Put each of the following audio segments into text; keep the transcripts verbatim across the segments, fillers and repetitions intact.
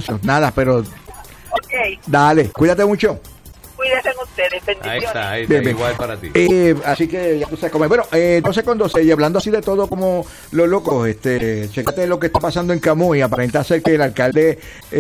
anuncio. Nada, pero... Ok. Dale, cuídate mucho. Cuídense ustedes, bendiciones. Ahí está, ahí está, Bien, bien. igual para ti. Eh, así que ya tú sabes cómo es. Bueno, eh, doce con doce, y hablando así de todo como los locos, este, chécate lo que está pasando en Camuy. Aparenta ser que el alcalde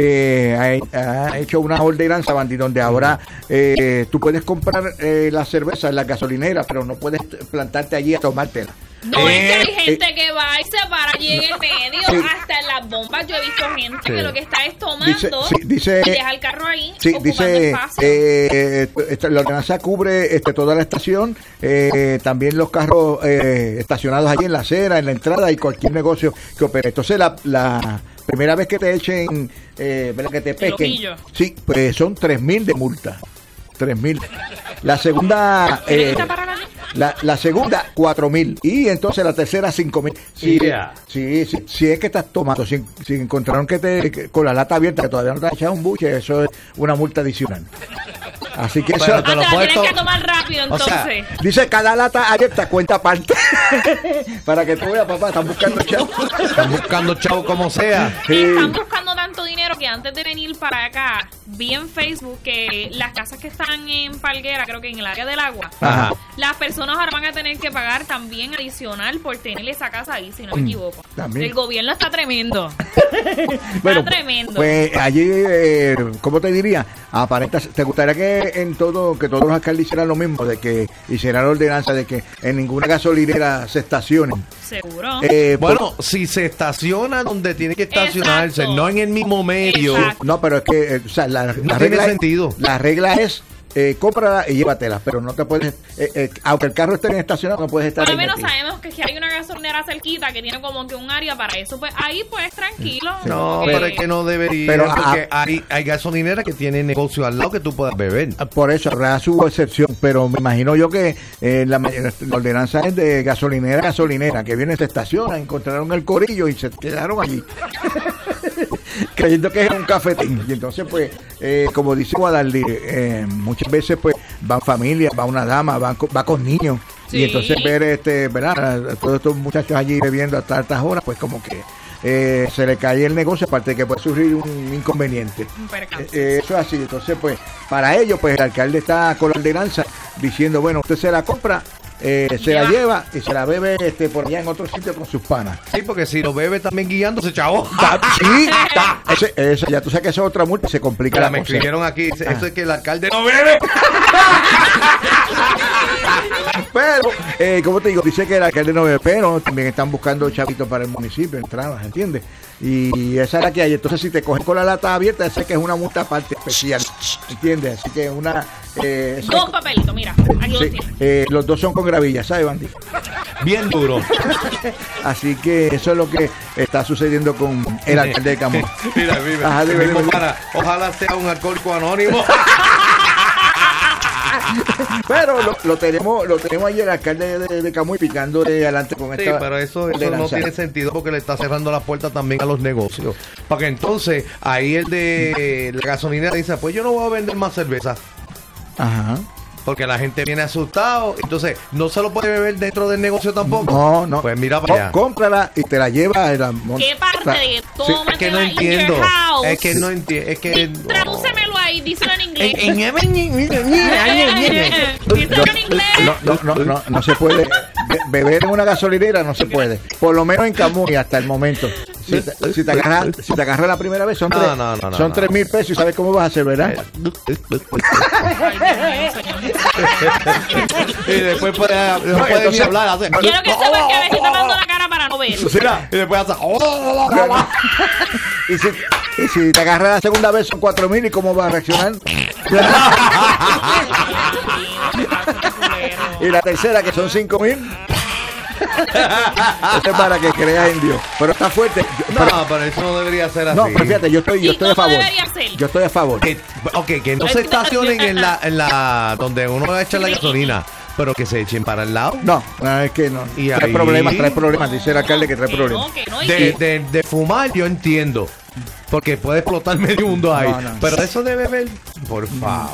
eh, ha, ha hecho una ordenanza, Bandy, donde ahora eh, tú puedes comprar eh, la cerveza en la gasolinera, pero no puedes plantarte allí a tomártela. No, Eh, es que hay gente eh, que va y se para allí en el medio, sí. hasta en las bombas. Yo he visto gente Sí. que lo que está es tomando Dice- sí, dice- y deja el carro ahí, Sí, ocupando dice, espacio. eh, esta- la ordenanza cubre este, toda la estación, eh, también los carros eh, estacionados allí en la acera, en la entrada y cualquier negocio que opere. Entonces, la, la primera vez que te echen, eh, ¿verdad? que te pesquen, ojillo. sí, pues son tres mil de multa. tres mil. La segunda, ¿Quieres eh, esta para la- la, la segunda, cuatro mil. Y entonces la tercera, cinco mil. Sí, Yeah. sí, sí, si es que estás tomando, si, si encontraron que te, que con la lata abierta, que todavía no te has echado un buche, eso es una multa adicional. Así que eso, Pero Ah, te te lo la puedes tienes que to- tomar rápido, O sea, entonces. dice cada lata abierta cuenta aparte. Para que tú veas, papá, están buscando chavos. Están buscando chavo como sea. Y Sí. están buscando tanto dinero que antes de venir para acá, vi en Facebook que las casas que están en Palguera, creo que en el área del agua, Ajá. las personas ahora van a tener que pagar también adicional por tener esa casa ahí, si no me equivoco. también. El gobierno está tremendo. Bueno, está tremendo. pues allí, eh, ¿cómo te diría? Aparenta, ¿te gustaría que en todo, que todos los alcaldes hicieran lo mismo, de que hicieran la ordenanza de que en ninguna gasolinera se estacionen? Seguro. Eh, por- Bueno, si se estaciona donde tiene que estacionarse, Exacto. no en el mismo medio. Exacto. no, pero es que, eh, o sea, la, la tiene regla es- sentido. la regla es eh, cómprala y llévatela, pero no te puedes, eh, eh, aunque el carro esté bien estacionado, no puedes estar Por lo ahí menos metido. sabemos que si hay una gasolinera cerquita que tiene como que un área para eso, pues ahí pues tranquilo. No, Como pero es que no debería, Pero, porque ah, hay, hay gasolineras que tienen negocio al lado que tú puedas beber. Por eso habrá su excepción, pero me imagino yo que eh, la, la ordenanza es de gasolinera a gasolinera, que vienen, se estacionan, encontraron el corillo y se quedaron allí. Creyendo que es un cafetín. Y entonces, pues, eh, como dice Guadalí, eh, muchas veces, pues, van familias, va una dama, van con- va con niños. Sí. Y entonces ver, este, ¿verdad? A todos estos muchachos allí bebiendo hasta altas horas, pues, como que eh, se le cae el negocio, aparte de que puede surgir un inconveniente. Un percance. Eh, eso es así. Entonces, pues, para ello, pues, el alcalde está con la ordenanza diciendo, bueno, usted se la compra, eh, se la lleva y se la bebe este por allá en otro sitio con sus panas. Sí, porque si lo bebe también guiándose, chavo. Ta- sí, ta- ese- eso, ya tú sabes que esa es otra multa, se complica Mira, la me cosa. escribieron aquí, eso Ah. es que el alcalde no bebe. Pero, eh, como te digo, dice que el alcalde no bebe, pero también están buscando chavitos para el municipio, entradas, ¿entiendes? Y esa es la que hay. Entonces, si te cogen con la lata abierta, sé que es una multa aparte especial, ¿entiendes? Así que una... Eh, esa- Dos papelitos, mira, aquí los sí, tienes. eh, los dos son con gravilla, ¿sabes, Bandy? Bien duro. Así que eso es lo que está sucediendo con el alcalde de Camuy. Mira, mira. Ajá, dime, mismo dime. para, ojalá sea un alcohólico anónimo. Pero lo, lo tenemos lo tenemos ahí el alcalde de, de Camuy picándole adelante con Sí, esta pero eso, eso no ordenanza. tiene sentido porque le está cerrando las puertas también a los negocios. Para que entonces ahí el de la gasolinera dice, pues yo no voy a vender más cerveza. Ajá. Porque la gente viene asustado. Entonces, no se lo puede beber dentro del negocio tampoco. No, no. Pues mira Co- para allá. cómprala y te la llevas. La mon- ¿Qué parte de Sí, toma Es que no entiendo. Es que no entiendo. Es que. Di- Tradúcemelo ahí, díselo en inglés. En- en- Díselo en inglés. No, no, no, no, no se puede. Be- Beber en una gasolinera no se puede. Por lo menos en Camuy hasta el momento. Si te, si te agarras si te agarras la primera vez son No, tres, no, no, no, son no. tres mil pesos y sabes cómo vas a hacer, ¿verdad? Ay, Dios mío, señor. Y después puede, no puede entonces- ni hablar. Hace, Quiero que sepas que a veces tapando la cara para no ver. Mira, y después hace. y si, y si te agarras la segunda vez son cuatro mil y cómo vas a reaccionar. Y la tercera que son cinco mil. Esto es para que creas en Dios. Pero está fuerte. Yo- pero- No, pero eso no debería ser así. no, pero fíjate, yo estoy, yo ¿Y estoy a cómo favor. debería ser? Yo estoy a favor. Que, ok, que no se estacionen en la, en la donde uno va a echar la gasolina, pero que se echen para el lado. No, no, es que no. Y Trae ahí- problemas, trae problemas. Dice el alcalde que trae Que problemas. no, que no. y- De, de, de fumar yo entiendo, porque puede explotar medio mundo ahí. No, no. Pero eso de beber, por favor.